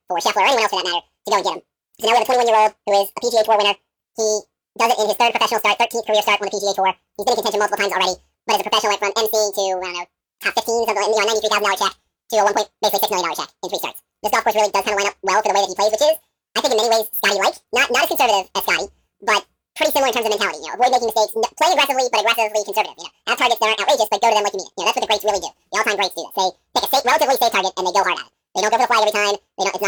for Scheffler or anyone else for that matter to go and get him. So now we have a 21-year-old who is a PGA Tour winner. He does it in his third professional start, 13th career start on the PGA Tour. He's been in contention multiple times already, but as a professional went from MC to, I don't know, top 15, something like, $93,000 check to a basically $6 million check in 3 starts. This golf course really does kind of line up well for the way that he plays, which is, I think in many ways, Scotty-like. Not as conservative as Scotty, but pretty similar in terms of mentality. Avoid making mistakes, play aggressively, but aggressively conservative. Have targets that aren't outrageous, but go to them like you mean it. That's what the greats really do. The all-time greats do this. They pick a relatively safe target and they go hard at it. They don't go for the flag every time.